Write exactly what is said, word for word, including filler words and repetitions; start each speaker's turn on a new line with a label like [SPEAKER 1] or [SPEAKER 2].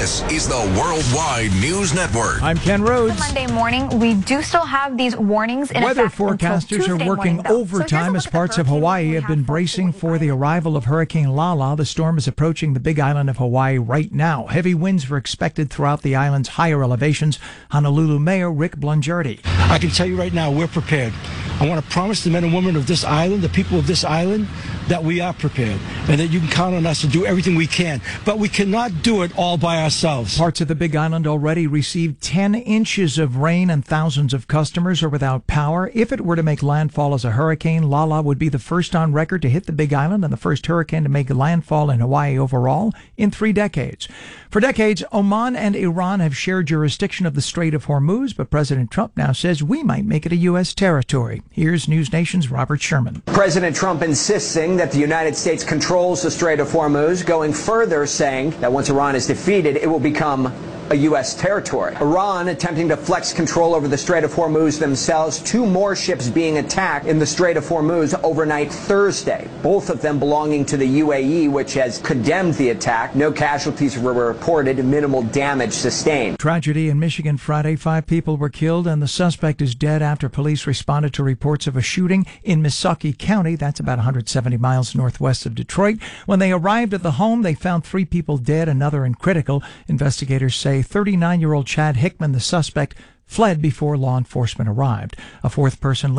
[SPEAKER 1] This is the Worldwide News Network.
[SPEAKER 2] I'm Ken Rhodes.
[SPEAKER 3] Monday morning, we do still have these warnings in
[SPEAKER 2] Weather
[SPEAKER 3] effect
[SPEAKER 2] forecasters are working
[SPEAKER 3] morning,
[SPEAKER 2] overtime
[SPEAKER 3] so
[SPEAKER 2] as parts of Hawaii have been bracing for the arrival of Hurricane Lala. The storm is approaching the big island of Hawaii right now. Heavy winds were expected throughout the island's higher elevations. Honolulu Mayor Rick Blangiardi.
[SPEAKER 4] I can tell you right now, we're prepared. I want to promise the men and women of this island, the people of this island, that we are prepared and that you can count on us to do everything we can. But we cannot do it all by ourselves.
[SPEAKER 2] Parts of the Big Island already received ten inches of rain and thousands of customers are without power. If it were to make landfall as a hurricane, Lala would be the first on record to hit the Big Island and the first hurricane to make landfall in Hawaii overall in three decades. For decades, Oman and Iran have shared jurisdiction of the Strait of Hormuz, but President Trump now says we might make it a U S territory. Here's News Nation's Robert Sherman.
[SPEAKER 5] President Trump insisting that the United States controls the Strait of Hormuz, going further saying that once Iran is defeated, it will become a U S territory. Iran attempting to flex control over the Strait of Hormuz themselves. Two more ships being attacked in the Strait of Hormuz overnight Thursday, both of them belonging to the U A E, which has condemned the attack. No casualties were reported, minimal damage sustained.
[SPEAKER 2] Tragedy in Michigan Friday. Five people were killed and the suspect is dead after police responded to reports of a shooting in Missaukee County. That's about one hundred seventy miles northwest of Detroit. When they arrived at the home, they found three people dead, another in critical. Investigators say thirty-nine-year-old Chad Hickman, the suspect, fled before law enforcement arrived. A fourth person